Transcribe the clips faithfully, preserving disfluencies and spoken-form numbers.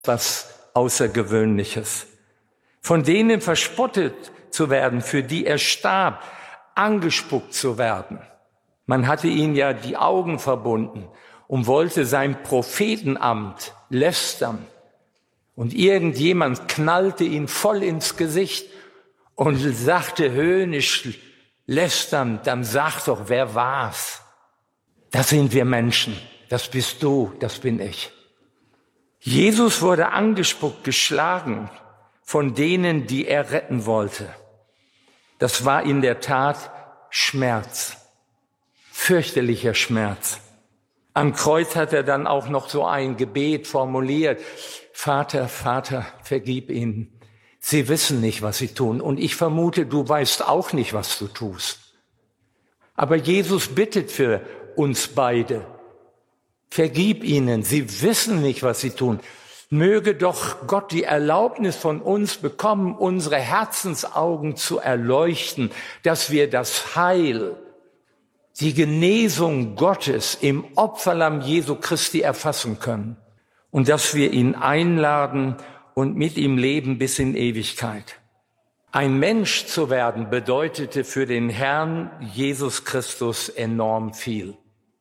was Außergewöhnliches. Von denen verspottet zu werden, für die er starb, angespuckt zu werden. Man hatte ihm ja die Augen verbunden und wollte sein Prophetenamt lästern. Und irgendjemand knallte ihn voll ins Gesicht und sagte höhnisch, lästernd, dann sag doch, wer war's? Das sind wir Menschen, das bist du, das bin ich. Jesus wurde angespuckt, geschlagen von denen, die er retten wollte. Das war in der Tat Schmerz, fürchterlicher Schmerz. Am Kreuz hat er dann auch noch so ein Gebet formuliert. Vater, Vater, vergib ihnen. Sie wissen nicht, was sie tun. Und ich vermute, du weißt auch nicht, was du tust. Aber Jesus bittet für uns beide. Vergib ihnen. Sie wissen nicht, was sie tun. Möge doch Gott die Erlaubnis von uns bekommen, unsere Herzensaugen zu erleuchten, dass wir das Heil, die Genesung Gottes im Opferlamm Jesu Christi erfassen können und dass wir ihn einladen und mit ihm leben bis in Ewigkeit. Ein Mensch zu werden bedeutete für den Herrn Jesus Christus enorm viel.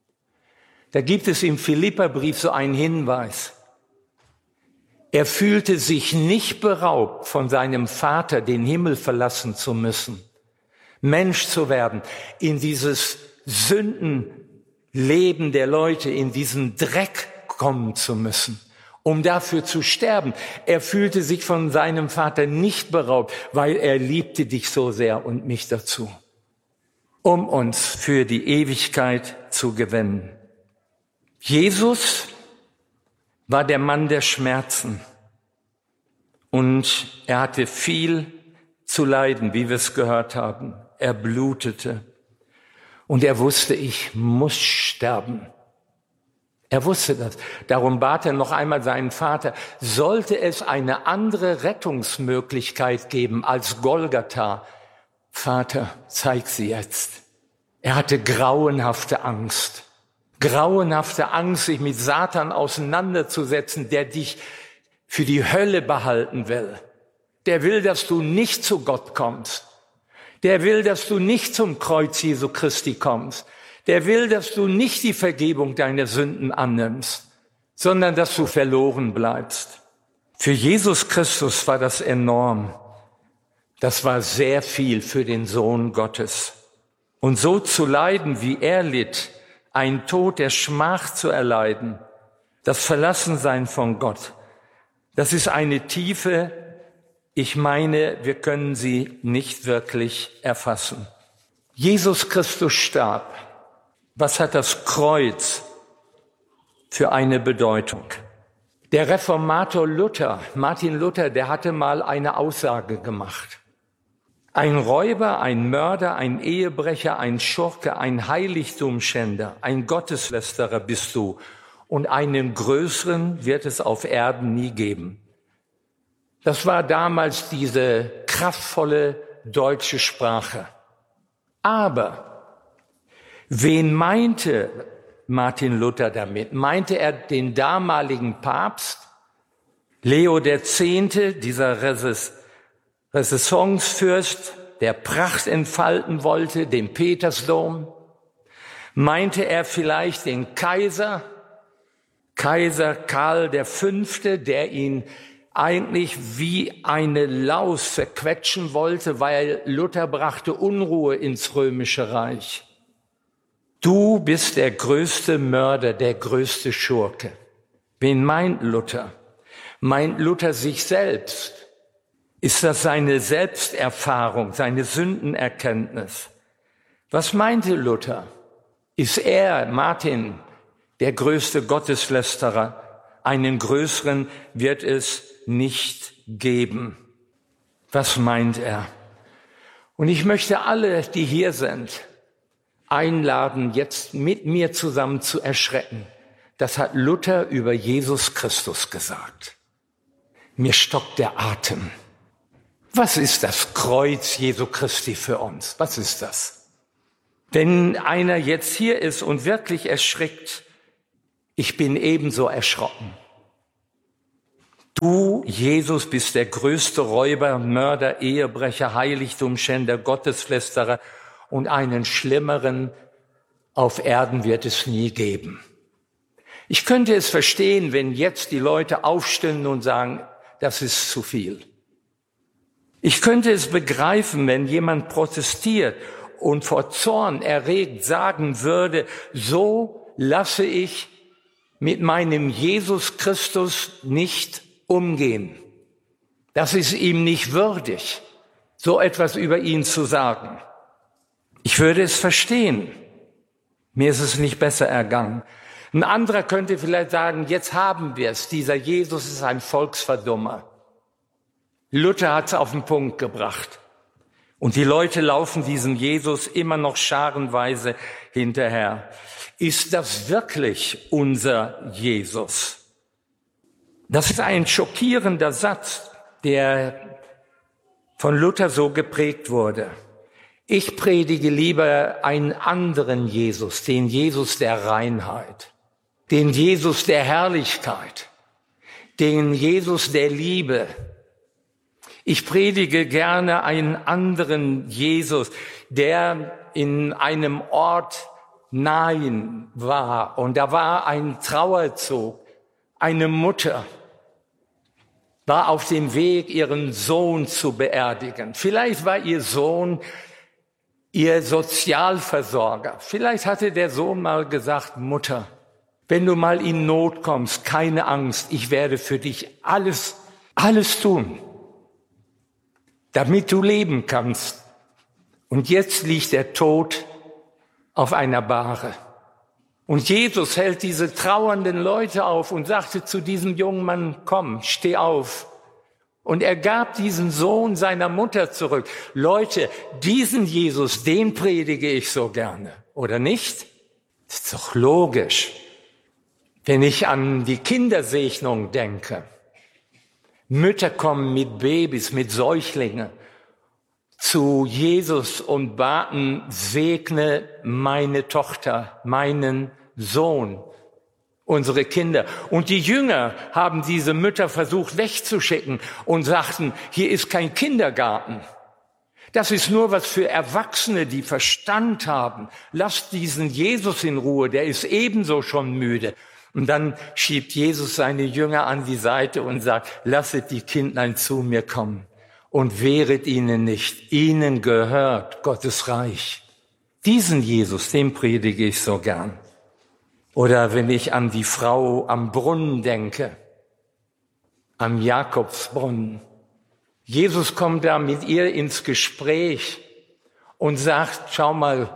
Da gibt es im Philipperbrief so einen Hinweis. Er fühlte sich nicht beraubt, von seinem Vater den Himmel verlassen zu müssen, Mensch zu werden, in dieses Sündenleben der Leute, in diesen Dreck kommen zu müssen, um dafür zu sterben. Er fühlte sich von seinem Vater nicht beraubt, weil er liebte dich so sehr und mich dazu, um uns für die Ewigkeit zu gewinnen. Jesus war der Mann der Schmerzen und er hatte viel zu leiden, wie wir es gehört haben. Er blutete und er wusste, ich muss sterben. Er wusste das. Darum bat er noch einmal seinen Vater, sollte es eine andere Rettungsmöglichkeit geben als Golgatha, Vater, zeig sie jetzt. Er hatte grauenhafte Angst. Grauenhafte Angst, sich mit Satan auseinanderzusetzen, der dich für die Hölle behalten will. Der will, dass du nicht zu Gott kommst. Der will, dass du nicht zum Kreuz Jesu Christi kommst. Der will, dass du nicht die Vergebung deiner Sünden annimmst, sondern dass du verloren bleibst. Für Jesus Christus war das enorm. Das war sehr viel für den Sohn Gottes. Und so zu leiden, wie er litt, ein Tod der Schmach zu erleiden, das Verlassensein von Gott, das ist eine Tiefe, ich meine, wir können sie nicht wirklich erfassen. Jesus Christus starb. Was hat das Kreuz für eine Bedeutung? Der Reformator Luther, Martin Luther, der hatte mal eine Aussage gemacht. Ein Räuber, ein Mörder, ein Ehebrecher, ein Schurke, ein Heiligtumschänder, ein Gotteslästerer bist du. Und einen größeren wird es auf Erden nie geben. Das war damals diese kraftvolle deutsche Sprache. Aber wen meinte Martin Luther damit? Meinte er den damaligen Papst, Leo der Zehnte, dieser Resist Renaissancefürst, der Pracht entfalten wollte, den Petersdom? Meinte er vielleicht den Kaiser, Kaiser Karl der Fünfte, der ihn eigentlich wie eine Laus verquetschen wollte, weil Luther brachte Unruhe ins Römische Reich? Du bist der größte Mörder, der größte Schurke. Wen meint Luther? Meint Luther sich selbst? Ist das seine Selbsterfahrung, seine Sündenerkenntnis? Was meinte Luther? Ist er, Martin, der größte Gotteslästerer? Einen größeren wird es nicht geben. Was meint er? Und ich möchte alle, die hier sind, einladen, jetzt mit mir zusammen zu erschrecken. Das hat Luther über Jesus Christus gesagt. Mir stockt der Atem. Was ist das Kreuz Jesu Christi für uns? Was ist das? Wenn einer jetzt hier ist und wirklich erschrickt, ich bin ebenso erschrocken. Du, Jesus, bist der größte Räuber, Mörder, Ehebrecher, Heiligtumsschänder, Gotteslästerer und einen schlimmeren auf Erden wird es nie geben. Ich könnte es verstehen, wenn jetzt die Leute aufstehen und sagen, das ist zu viel. Ich könnte es begreifen, wenn jemand protestiert und vor Zorn erregt sagen würde, so lasse ich mit meinem Jesus Christus nicht umgehen. Das ist ihm nicht würdig, so etwas über ihn zu sagen. Ich würde es verstehen. Mir ist es nicht besser ergangen. Ein anderer könnte vielleicht sagen, jetzt haben wir es. Dieser Jesus ist ein Volksverdummer. Luther hat es auf den Punkt gebracht. Und die Leute laufen diesem Jesus immer noch scharenweise hinterher. Ist das wirklich unser Jesus? Das ist ein schockierender Satz, der von Luther so geprägt wurde. Ich predige lieber einen anderen Jesus, den Jesus der Reinheit, den Jesus der Herrlichkeit, den Jesus der Liebe. Ich predige gerne einen anderen Jesus, der in einem Ort Nain war und da war ein Trauerzug, eine Mutter war auf dem Weg, ihren Sohn zu beerdigen. Vielleicht war ihr Sohn ihr Sozialversorger. Vielleicht hatte der Sohn mal gesagt, Mutter, wenn du mal in Not kommst, keine Angst, ich werde für dich alles, alles tun, damit du leben kannst. Und jetzt liegt der Tod auf einer Bahre. Und Jesus hält diese trauernden Leute auf und sagte zu diesem jungen Mann, komm, steh auf. Und er gab diesen Sohn seiner Mutter zurück. Leute, diesen Jesus, den predige ich so gerne, oder nicht? Das ist doch logisch. Wenn ich an die Kindersegnung denke, Mütter kommen mit Babys, mit Säuglingen zu Jesus und baten, segne meine Tochter, meinen Sohn, unsere Kinder. Und die Jünger haben diese Mütter versucht wegzuschicken und sagten, hier ist kein Kindergarten. Das ist nur was für Erwachsene, die Verstand haben. Lasst diesen Jesus in Ruhe, der ist ebenso schon müde. Und dann schiebt Jesus seine Jünger an die Seite und sagt, lasset die Kindlein zu mir kommen und wehret ihnen nicht. Ihnen gehört Gottes Reich. Diesen Jesus, den predige ich so gern. Oder wenn ich an die Frau am Brunnen denke, am Jakobsbrunnen. Jesus kommt da mit ihr ins Gespräch und sagt, schau mal,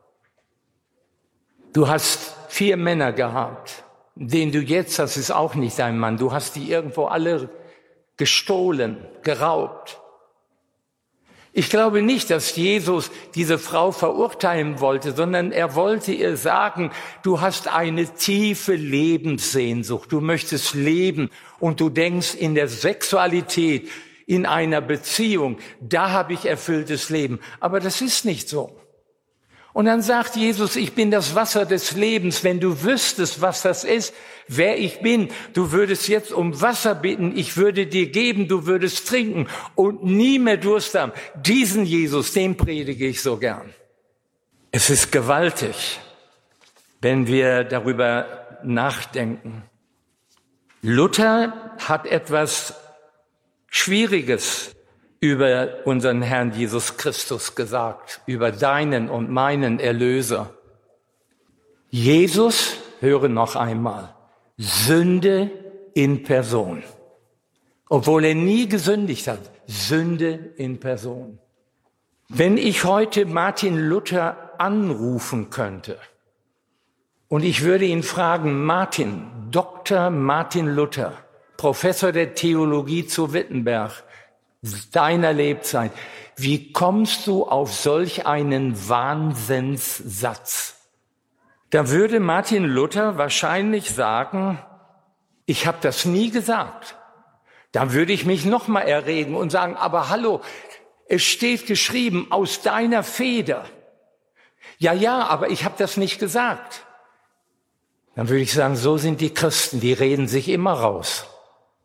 du hast vier Männer gehabt. Den du jetzt hast, ist auch nicht dein Mann. Du hast die irgendwo alle gestohlen, geraubt. Ich glaube nicht, dass Jesus diese Frau verurteilen wollte, sondern er wollte ihr sagen, du hast eine tiefe Lebenssehnsucht. Du möchtest leben und du denkst in der Sexualität, in einer Beziehung, da habe ich erfülltes Leben. Aber das ist nicht so. Und dann sagt Jesus, ich bin das Wasser des Lebens. Wenn du wüsstest, was das ist, wer ich bin, du würdest jetzt um Wasser bitten, ich würde dir geben, du würdest trinken und nie mehr Durst haben. Diesen Jesus, den predige ich so gern. Es ist gewaltig, wenn wir darüber nachdenken. Luther hat etwas Schwieriges über unseren Herrn Jesus Christus gesagt, über deinen und meinen Erlöser. Jesus, höre noch einmal, Sünde in Person. Obwohl er nie gesündigt hat, Sünde in Person. Wenn ich heute Martin Luther anrufen könnte und ich würde ihn fragen, Martin, Doktor Martin Luther, Professor der Theologie zu Wittenberg, deiner Lebzeit. Wie kommst du auf solch einen Wahnsinnssatz? Da würde Martin Luther wahrscheinlich sagen, ich habe das nie gesagt. Da würde ich mich noch mal erregen und sagen, aber hallo, es steht geschrieben, aus deiner Feder. Ja, ja, aber ich habe das nicht gesagt. Dann würde ich sagen, so sind die Christen, die reden sich immer raus.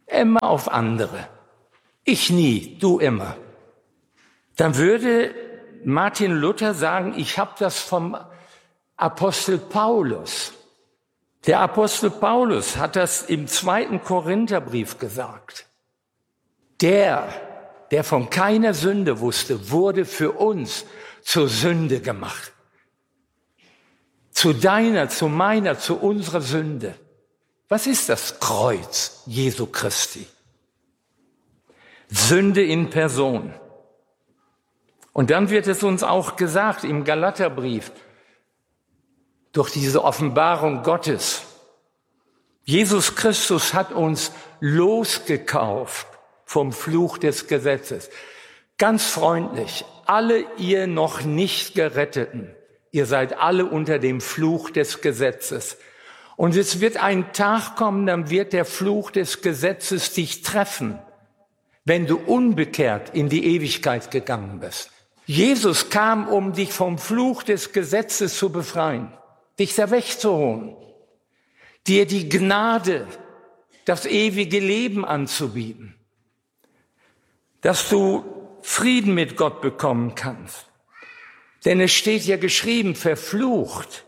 Immer auf andere. Ich nie, du immer. Dann würde Martin Luther sagen, ich habe das vom Apostel Paulus. Der Apostel Paulus hat das im zweiten Korintherbrief gesagt. Der, der von keiner Sünde wusste, wurde für uns zur Sünde gemacht. Zu deiner, zu meiner, zu unserer Sünde. Was ist das Kreuz Jesu Christi? Sünde in Person. Und dann wird es uns auch gesagt im Galaterbrief, durch diese Offenbarung Gottes. Jesus Christus hat uns losgekauft vom Fluch des Gesetzes. Ganz freundlich, alle ihr noch nicht Geretteten, ihr seid alle unter dem Fluch des Gesetzes. Und es wird ein Tag kommen, dann wird der Fluch des Gesetzes dich treffen, wenn du unbekehrt in die Ewigkeit gegangen bist. Jesus kam, um dich vom Fluch des Gesetzes zu befreien, dich da wegzuholen, dir die Gnade, das ewige Leben anzubieten, dass du Frieden mit Gott bekommen kannst. Denn es steht ja geschrieben, verflucht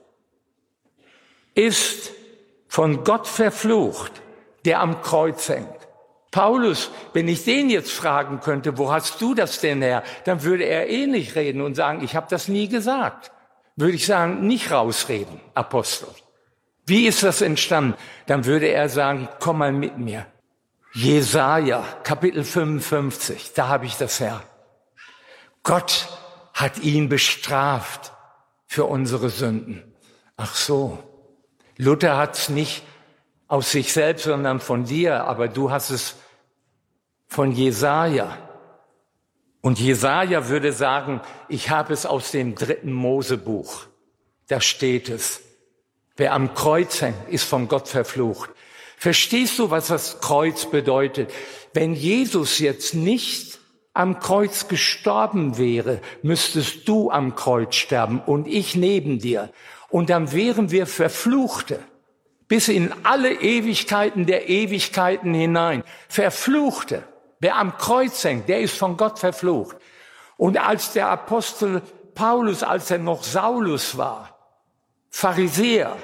ist von Gott verflucht, der am Kreuz hängt. Paulus, wenn ich den jetzt fragen könnte, wo hast du das denn her, dann würde er ähnlich reden und sagen, ich habe das nie gesagt. Würde ich sagen, nicht rausreden, Apostel. Wie ist das entstanden? Dann würde er sagen, komm mal mit mir. Jesaja, Kapitel fünfundfünfzig, da habe ich das her. Gott hat ihn bestraft für unsere Sünden. Ach so, Luther hat es nicht aus sich selbst, sondern von dir, aber du hast es von Jesaja. Und Jesaja würde sagen, ich habe es aus dem dritten Mosebuch. Da steht es. Wer am Kreuz hängt, ist von Gott verflucht. Verstehst du, was das Kreuz bedeutet? Wenn Jesus jetzt nicht am Kreuz gestorben wäre, müsstest du am Kreuz sterben und ich neben dir. Und dann wären wir Verfluchte. Bis in alle Ewigkeiten der Ewigkeiten hinein. Verfluchte. Wer am Kreuz hängt, der ist von Gott verflucht. Und als der Apostel Paulus, als er noch Saulus war, Pharisäer,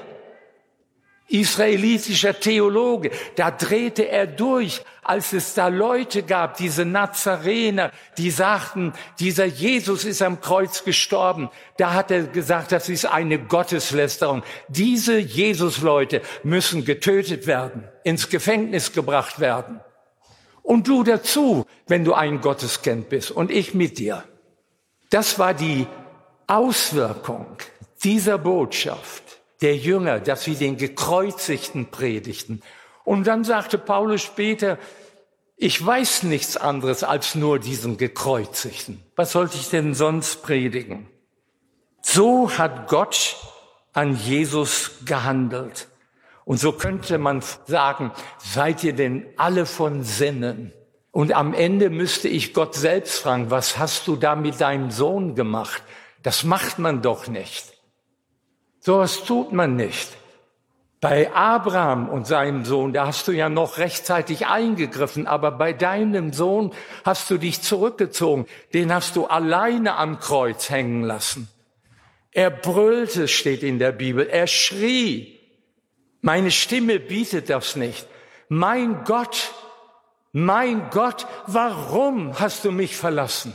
israelitischer Theologe, da drehte er durch, als es da Leute gab, diese Nazarener, die sagten, dieser Jesus ist am Kreuz gestorben. Da hat er gesagt, das ist eine Gotteslästerung. Diese Jesus-Leute müssen getötet werden, ins Gefängnis gebracht werden. Und du dazu, wenn du ein Gotteskind bist und ich mit dir. Das war die Auswirkung dieser Botschaft der Jünger, dass sie den Gekreuzigten predigten. Und dann sagte Paulus später, ich weiß nichts anderes als nur diesen Gekreuzigten. Was sollte ich denn sonst predigen? So hat Gott an Jesus gehandelt. Und so könnte man sagen, seid ihr denn alle von Sinnen? Und am Ende müsste ich Gott selbst fragen, was hast du da mit deinem Sohn gemacht? Das macht man doch nicht. Sowas tut man nicht. Bei Abraham und seinem Sohn, da hast du ja noch rechtzeitig eingegriffen, aber bei deinem Sohn hast du dich zurückgezogen. Den hast du alleine am Kreuz hängen lassen. Er brüllte, steht in der Bibel, er schrie. Meine Stimme bietet das nicht. Mein Gott, mein Gott, warum hast du mich verlassen?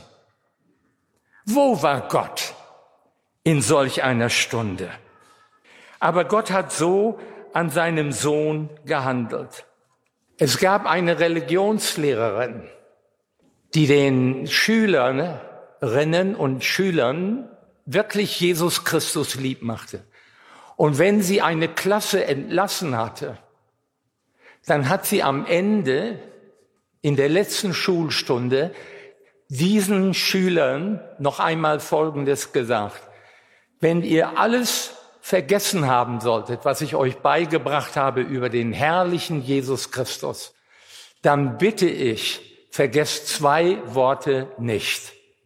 Wo war Gott in solch einer Stunde? Aber Gott hat so an seinem Sohn gehandelt. Es gab eine Religionslehrerin, die den Schülerinnen und Schülern wirklich Jesus Christus lieb machte. Und wenn sie eine Klasse entlassen hatte, dann hat sie am Ende, in der letzten Schulstunde, diesen Schülern noch einmal Folgendes gesagt. Wenn ihr alles vergessen haben solltet, was ich euch beigebracht habe über den herrlichen Jesus Christus, dann bitte ich, vergesst zwei Worte nicht.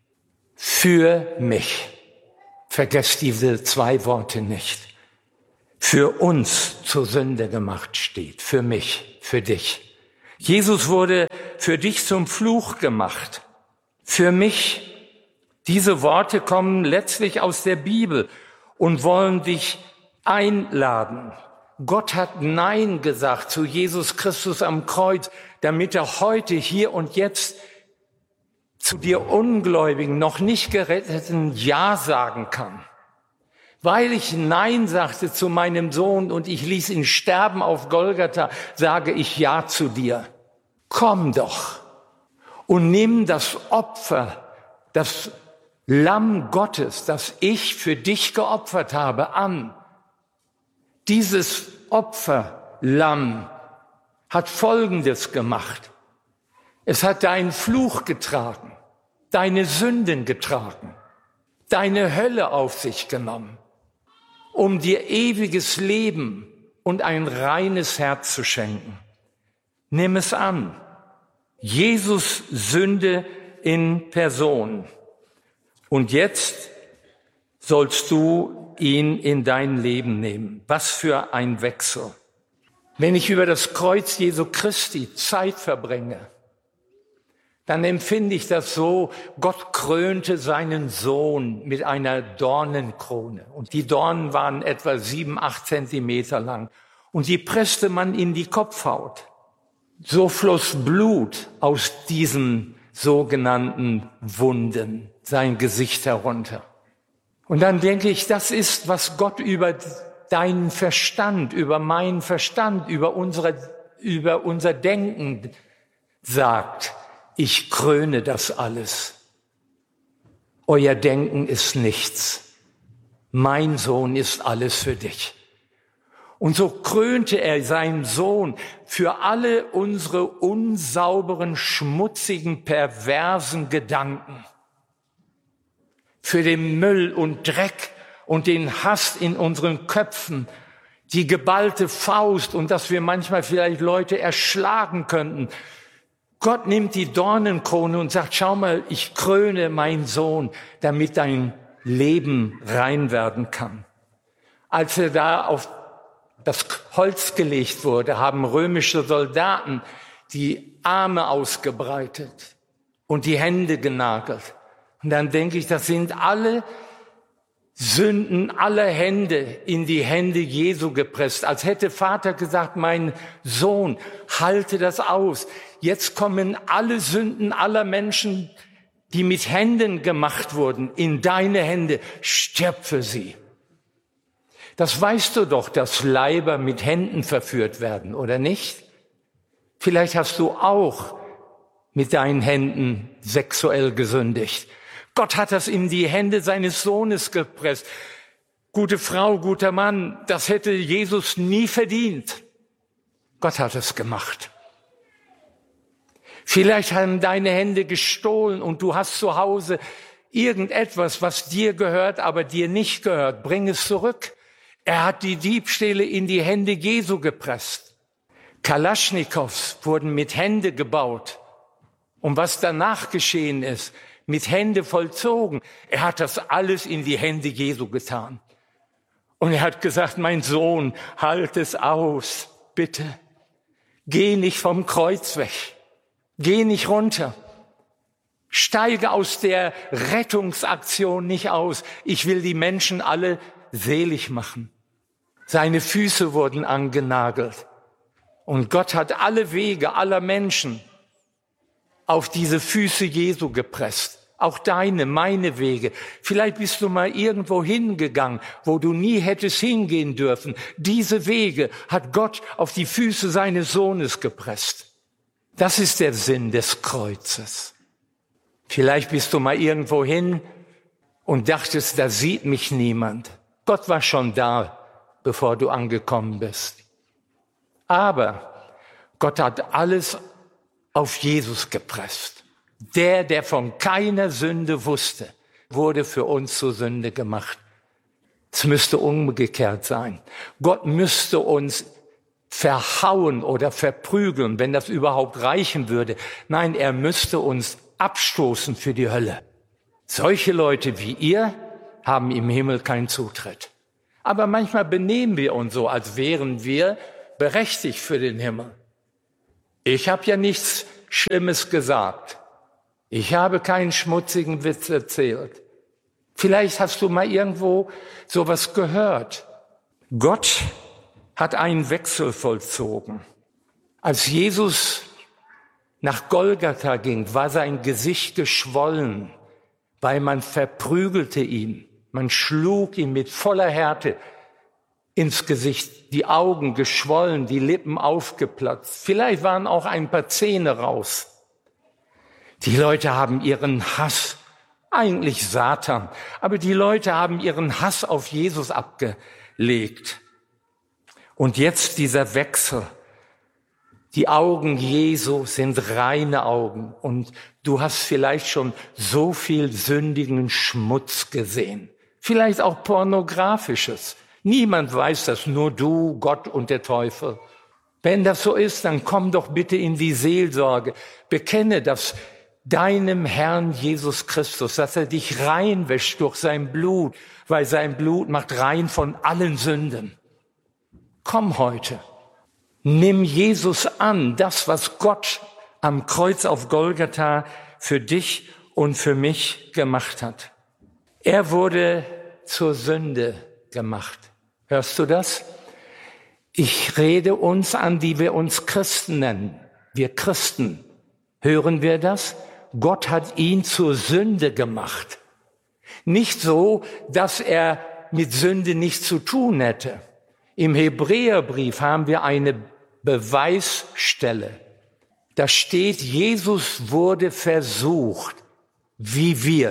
Für mich. Vergesst diese zwei Worte nicht. Für uns zur Sünde gemacht steht. Für mich, für dich. Jesus wurde für dich zum Fluch gemacht. Für mich. Diese Worte kommen letztlich aus der Bibel und wollen dich einladen. Gott hat Nein gesagt zu Jesus Christus am Kreuz, damit er heute, hier und jetzt zu dir Ungläubigen, noch nicht Geretteten Ja sagen kann. Weil ich Nein sagte zu meinem Sohn und ich ließ ihn sterben auf Golgatha, sage ich Ja zu dir. Komm doch und nimm das Opfer, das Lamm Gottes, das ich für dich geopfert habe, an. Dieses Opferlamm hat Folgendes gemacht. Es hat deinen Fluch getragen, deine Sünden getragen, deine Hölle auf sich genommen, um dir ewiges Leben und ein reines Herz zu schenken. Nimm es an. Jesus Sünde in Person. Und jetzt sollst du ihn in dein Leben nehmen. Was für ein Wechsel. Wenn ich über das Kreuz Jesu Christi Zeit verbringe, dann empfinde ich das so, Gott krönte seinen Sohn mit einer Dornenkrone. Und die Dornen waren etwa sieben, acht Zentimeter lang. Und die presste man in die Kopfhaut. So floss Blut aus diesen sogenannten Wunden, sein Gesicht herunter. Und dann denke ich, das ist, was Gott über deinen Verstand, über meinen Verstand, über unsere, über unser Denken sagt. Ich kröne das alles. Euer Denken ist nichts. Mein Sohn ist alles für dich. Und so krönte er seinen Sohn für alle unsere unsauberen, schmutzigen, perversen Gedanken. Für den Müll und Dreck und den Hass in unseren Köpfen, die geballte Faust und dass wir manchmal vielleicht Leute erschlagen könnten. Gott nimmt die Dornenkrone und sagt, schau mal, ich kröne meinen Sohn, damit dein Leben rein werden kann. Als er da auf das Holz gelegt wurde, haben römische Soldaten die Arme ausgebreitet und die Hände genagelt. Und dann denke ich, das sind alle Sünden aller Hände in die Hände Jesu gepresst. Als hätte Vater gesagt, mein Sohn, halte das aus. Jetzt kommen alle Sünden aller Menschen, die mit Händen gemacht wurden, in deine Hände. Stirb für sie. Das weißt du doch, dass Leiber mit Händen verführt werden, oder nicht? Vielleicht hast du auch mit deinen Händen sexuell gesündigt. Gott hat das in die Hände seines Sohnes gepresst. Gute Frau, guter Mann, das hätte Jesus nie verdient. Gott hat es gemacht. Vielleicht haben deine Hände gestohlen und du hast zu Hause irgendetwas, was dir gehört, aber dir nicht gehört. Bring es zurück. Er hat die Diebstähle in die Hände Jesu gepresst. Kalaschnikows wurden mit Hände gebaut. Und was danach geschehen ist, mit Hände vollzogen. Er hat das alles in die Hände Jesu getan. Und er hat gesagt, mein Sohn, halt es aus, bitte. Geh nicht vom Kreuz weg. Geh nicht runter. Steige aus der Rettungsaktion nicht aus. Ich will die Menschen alle selig machen. Seine Füße wurden angenagelt. Und Gott hat alle Wege aller Menschen auf diese Füße Jesu gepresst. Auch deine, meine Wege. Vielleicht bist du mal irgendwo hingegangen, wo du nie hättest hingehen dürfen. Diese Wege hat Gott auf die Füße seines Sohnes gepresst. Das ist der Sinn des Kreuzes. Vielleicht bist du mal irgendwo hin und dachtest, da sieht mich niemand. Gott war schon da, bevor du angekommen bist. Aber Gott hat alles auf Jesus gepresst. Der, der von keiner Sünde wusste, wurde für uns zur Sünde gemacht. Es müsste umgekehrt sein. Gott müsste uns verhauen oder verprügeln, wenn das überhaupt reichen würde. Nein, er müsste uns abstoßen für die Hölle. Solche Leute wie ihr haben im Himmel keinen Zutritt. Aber manchmal benehmen wir uns so, als wären wir berechtigt für den Himmel. Ich habe ja nichts Schlimmes gesagt. Ich habe keinen schmutzigen Witz erzählt. Vielleicht hast du mal irgendwo sowas gehört. Gott hat einen Wechsel vollzogen. Als Jesus nach Golgatha ging, war sein Gesicht geschwollen, weil man verprügelte ihn. Man schlug ihn mit voller Härte ins Gesicht, die Augen geschwollen, die Lippen aufgeplatzt. Vielleicht waren auch ein paar Zähne raus. Die Leute haben ihren Hass, eigentlich Satan, aber die Leute haben ihren Hass auf Jesus abgelegt. Und jetzt dieser Wechsel. Die Augen Jesu sind reine Augen und du hast vielleicht schon so viel sündigen Schmutz gesehen. Vielleicht auch pornografisches. Niemand weiß das, nur du, Gott und der Teufel. Wenn das so ist, dann komm doch bitte in die Seelsorge. Bekenne das deinem Herrn Jesus Christus, dass er dich reinwäscht durch sein Blut, weil sein Blut macht rein von allen Sünden. Komm heute. Nimm Jesus an, das, was Gott am Kreuz auf Golgatha für dich und für mich gemacht hat. Er wurde zur Sünde gemacht. Hörst du das? Ich rede uns an, die wir uns Christen nennen. Wir Christen. Hören wir das? Gott hat ihn zur Sünde gemacht. Nicht so, dass er mit Sünde nichts zu tun hätte. Im Hebräerbrief haben wir eine Beweisstelle. Da steht, Jesus wurde versucht, wie wir.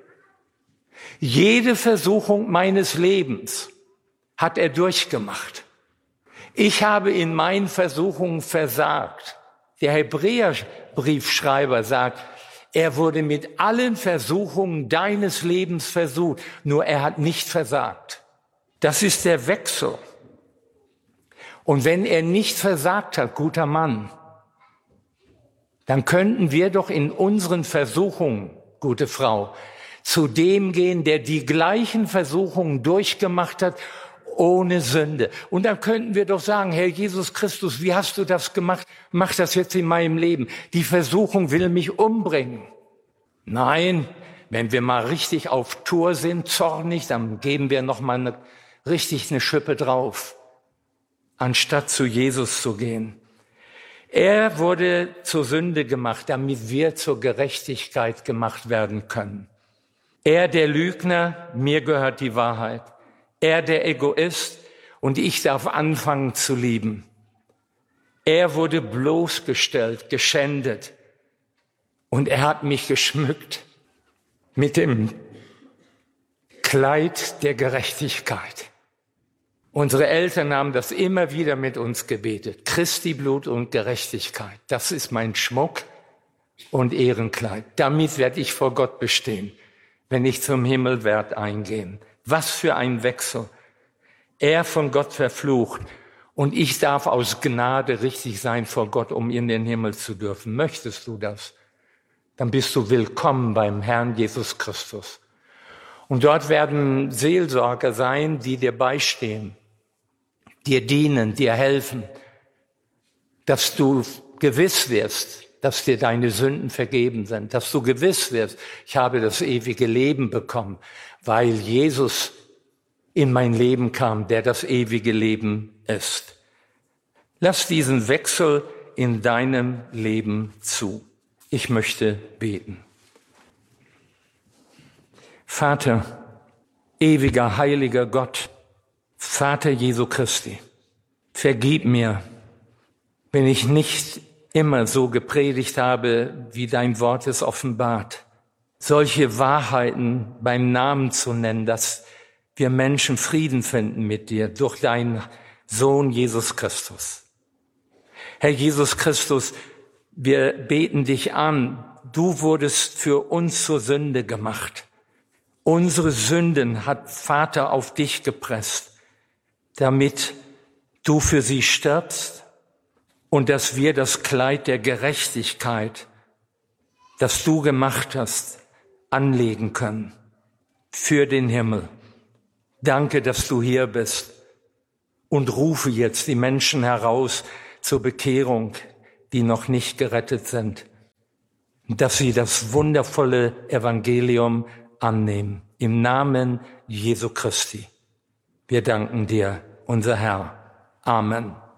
Jede Versuchung meines Lebens hat er durchgemacht. Ich habe in meinen Versuchungen versagt. Der Hebräerbriefschreiber sagt, er wurde mit allen Versuchungen deines Lebens versucht, nur er hat nicht versagt. Das ist der Wechsel. Und wenn er nicht versagt hat, guter Mann, dann könnten wir doch in unseren Versuchungen, gute Frau, zu dem gehen, der die gleichen Versuchungen durchgemacht hat, ohne Sünde. Und dann könnten wir doch sagen, Herr Jesus Christus, wie hast du das gemacht? Mach das jetzt in meinem Leben. Die Versuchung will mich umbringen. Nein, wenn wir mal richtig auf Tour sind, zornig, dann geben wir noch mal eine, richtig eine Schippe drauf, anstatt zu Jesus zu gehen. Er wurde zur Sünde gemacht, damit wir zur Gerechtigkeit gemacht werden können. Er, der Lügner, mir gehört die Wahrheit. Er, der Egoist, und ich darf anfangen zu lieben. Er wurde bloßgestellt, geschändet. Und er hat mich geschmückt mit dem Kleid der Gerechtigkeit. Unsere Eltern haben das immer wieder mit uns gebetet. Christi Blut und Gerechtigkeit. Das ist mein Schmuck und Ehrenkleid. Damit werde ich vor Gott bestehen, wenn ich zum Himmel werde eingehen. Was für ein Wechsel. Er von Gott verflucht und ich darf aus Gnade richtig sein vor Gott, um in den Himmel zu dürfen. Möchtest du das? Dann bist du willkommen beim Herrn Jesus Christus. Und dort werden Seelsorger sein, die dir beistehen, dir dienen, dir helfen, dass du gewiss wirst, dass dir deine Sünden vergeben sind, dass du gewiss wirst, ich habe das ewige Leben bekommen, weil Jesus in mein Leben kam, der das ewige Leben ist. Lass diesen Wechsel in deinem Leben zu. Ich möchte beten. Vater, ewiger, heiliger Gott, Vater Jesu Christi, vergib mir, wenn ich nicht immer so gepredigt habe, wie dein Wort es offenbart. Solche Wahrheiten beim Namen zu nennen, dass wir Menschen Frieden finden mit dir durch deinen Sohn Jesus Christus. Herr Jesus Christus, wir beten dich an. Du wurdest für uns zur Sünde gemacht. Unsere Sünden hat Vater auf dich gepresst, damit du für sie stirbst und dass wir das Kleid der Gerechtigkeit, das du gemacht hast, anlegen können für den Himmel. Danke, dass du hier bist und rufe jetzt die Menschen heraus zur Bekehrung, die noch nicht gerettet sind, dass sie das wundervolle Evangelium annehmen. Im Namen Jesu Christi. Wir danken dir, unser Herr. Amen.